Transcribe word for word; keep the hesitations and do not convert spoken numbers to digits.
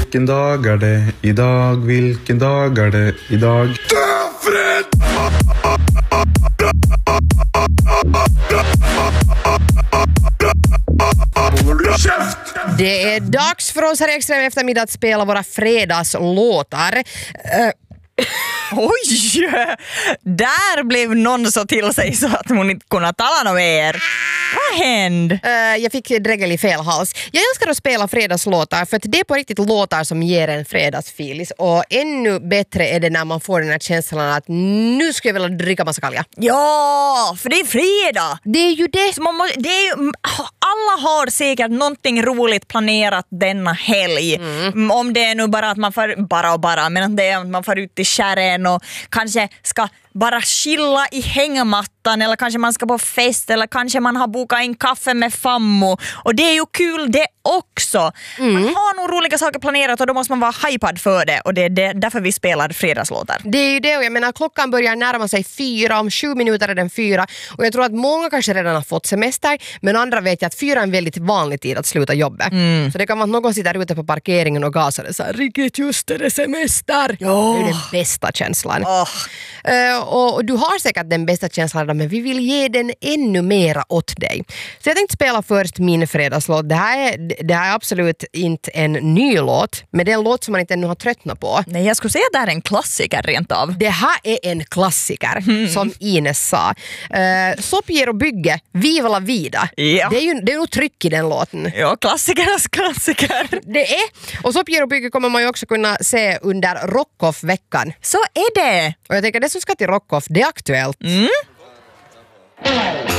vilken dag är det idag? Vilken dag är det idag? Det är dags för oss här i Extrem eftermiddag att spela våra fredagslåtar. Uh, Oj! Där blev någon så till sig så att hon inte kunde tala något mer. Vad hände? Uh, jag fick dregel i fel hals. Jag älskar att spela fredagslåtar för att det är på riktigt låtar som ger en fredagsfilis. Och ännu bättre är det när man får den här känslan att nu ska jag vilja dricka massa kalja. Ja, för det är fredag. Det är ju det. Så man måste, det är ju, alla har säkert någonting roligt planerat denna helg. Mm. Om det är nu bara att man får, bara och bara, men att det är att man får ut i kärren och kanske ska bara chilla i hängmattan, eller kanske man ska på fest, eller kanske man har bokat en kaffe med fammo, och det är ju kul det också. Mm. Man har nog roliga saker planerat och då måste man vara hypad för det, och det är det, därför vi spelar fredagslåtar. Det är ju det, och jag menar klockan börjar närma sig fyra, om sju minuter är den fyra, och jag tror att många kanske redan har fått semester, men andra vet jag att fyra är en väldigt vanlig tid att sluta jobbet. Mm. Så det kan vara att någon sitter ute på parkeringen och gasar det så här, riktigt just är det semester. Jo. Det är den bästa känslan. Oh. Uh, och, och du har säkert den bästa känslan, men vi vill ge den ännu mera åt dig. Så jag tänkte spela först min fredagslåt. Det här är, det här är absolut inte en ny låt, men det är en låt som man inte ännu har tröttnat på. Nej, jag skulle säga att det här är en klassiker rent av. Det här är en klassiker, mm. som Ines sa. Uh, Sopier och bygge, Viva la vida. Ja. Det är ju det är nog tryck i den låten. Ja, klassikernas klassiker. Det är. Och Sopier och bygge kommer man ju också kunna se under Rockoff-veckan. Så är det. Och jag tänker, det som ska till Rockoff, det är aktuellt. Mm.